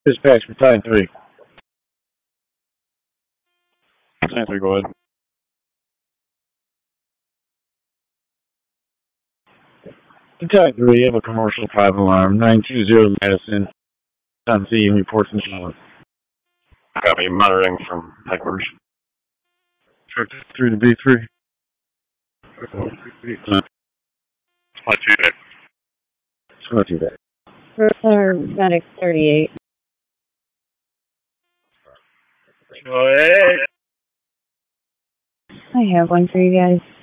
Dispatch for Time 3. Time 3, go ahead. Time 3, you have a commercial 5 alarm, 920 Madison, on C, and reports in Charlotte. Copy, monitoring from headquarters. Truck 3 to B3. It's not too bad. Medic 38. Go ahead. I have one for you guys.